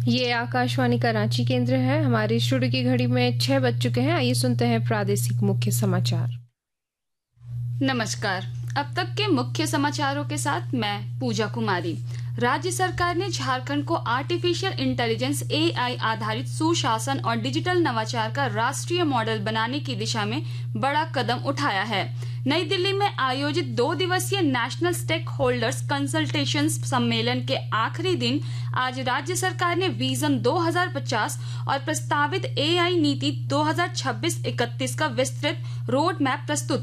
ये आकाशवाणी कराची केंद्र है। हमारी स्टूडियो की घड़ी में 6 बज चुके हैं। आइए सुनते हैं प्रादेशिक मुख्य समाचार। नमस्कार। अब तक के मुख्य समाचारों के साथ मैं पूजा कुमारी। राज्य सरकार ने झारखंड को आर्टिफिशियल इंटेलिजेंस AI आधारित सुशासन और डिजिटल नवाचार का राष्ट्रीय मॉडल बनाने की दिशा में बड़ा कदम उठाया है। नई दिल्ली में आयोजित 2 दिवसीय नेशनल स्टेक होल्डर्स कंसल्टेशन सम्मेलन के आखिरी दिन आज राज्य सरकार ने विजन 2050 और प्रस्तावित AI नीति 2026-31 का विस्तृत रोड मैप प्रस्तुत